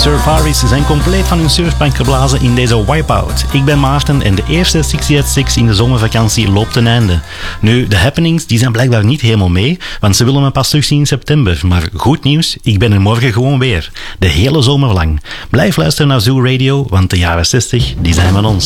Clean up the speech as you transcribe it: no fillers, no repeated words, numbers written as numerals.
Surfaris zijn compleet van hun surfplank geblazen in deze Wipeout. Ik ben Maarten en de eerste 60 at 6 in de zomervakantie loopt ten einde. Nu, de happenings die zijn blijkbaar niet helemaal mee, want ze willen me pas terugzien in september. Maar goed nieuws, ik ben er morgen gewoon weer. De hele zomer lang. Blijf luisteren naar Zoo Radio, want de jaren 60 die zijn van ons.